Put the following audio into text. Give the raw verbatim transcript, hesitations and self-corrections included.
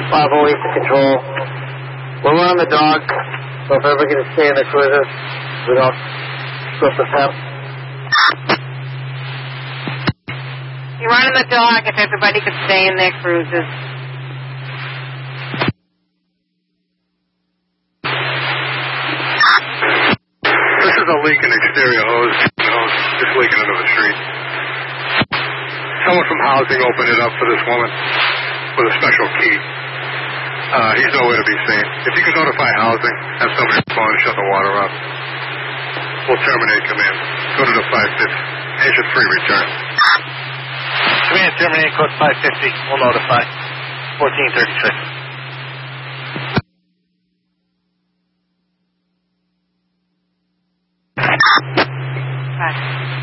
five oh eight to control. We're running the dog, so if everybody can stay in their cruisers, we don't slip the temp. You're running the dog if everybody could stay in their cruises. This is a leak in exterior hose. The hose just leaking into the street. Someone from housing opened it up for this woman with a special key. Uh, he's nowhere to be seen. If you can notify housing, have somebody respond and shut the water off. We'll terminate command. Go to the five fifty. Asia three return. Command, terminate code five fifty. We'll notify. fourteen thirty-six. Bye.